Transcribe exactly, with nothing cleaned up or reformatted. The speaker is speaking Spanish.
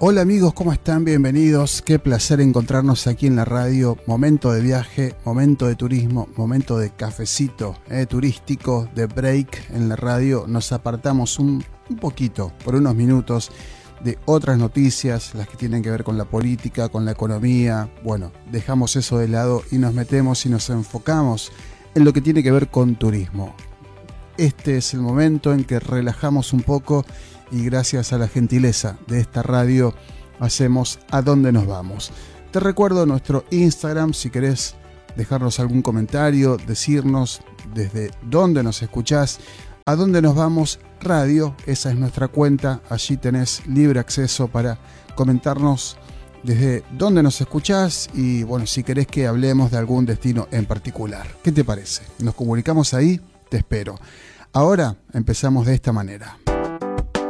Hola amigos, ¿cómo están? Bienvenidos. Qué placer encontrarnos aquí en la radio. Momento de viaje, momento de turismo, momento de cafecito eh, turístico, de break en la radio. Nos apartamos un, un poquito, por unos minutos, de otras noticias, las que tienen que ver con la política, con la economía. Bueno, dejamos eso de lado y nos metemos y nos enfocamos en lo que tiene que ver con turismo. Este es el momento en que relajamos un poco y gracias a la gentileza de esta radio hacemos ¿A dónde nos vamos? Te recuerdo nuestro Instagram si querés dejarnos algún comentario, decirnos desde dónde nos escuchás, ¿A dónde nos vamos? Radio, esa es nuestra cuenta, allí tenés libre acceso para comentarnos desde dónde nos escuchás y bueno, si querés que hablemos de algún destino en particular. ¿Qué te parece? Nos comunicamos ahí, te espero. Ahora empezamos de esta manera.